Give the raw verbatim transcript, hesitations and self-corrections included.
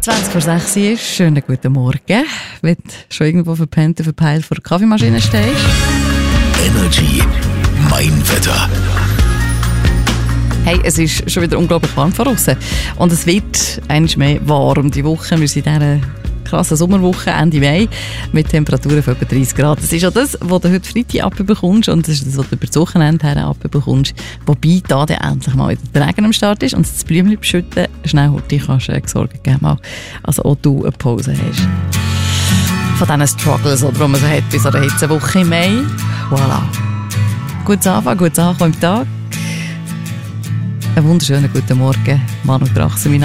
zwanzig vor sechs ist. Schönen guten Morgen. Wenn du schon irgendwo verpennt und verpeilt vor der Kaffeemaschine stehst. Energy, mein Wetter. Hey, es ist schon wieder unglaublich warm draussen. Und es wird einmal mehr warm die Woche. Wir sind in dieser krassen Sommerwoche, Ende Mai, mit Temperaturen von etwa dreißig Grad. Das ist auch das, was du heute Freitag abbekommst und das ist das, was du über das Wochenende her abbekommst. Wobei da dann endlich mal wieder der Regen am Start ist und das Blümchen beschütten, schnell heute kannst du äh, Sorge geben. Mal. Also auch du eine Pause hast. Von diesen Struggles, die man so hat bis an der Hitzewoche im Mai. Voilà. Gutes Anfang, gutes Ankommen im Tag. Einen wunderschönen guten Morgen. Manu Drachsen, mein Name.